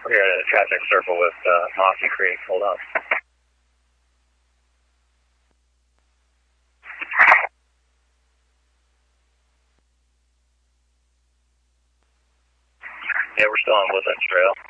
We're here at a traffic circle with Mossy Creek. Hold up. Yeah, we're still on Woodlands Trail.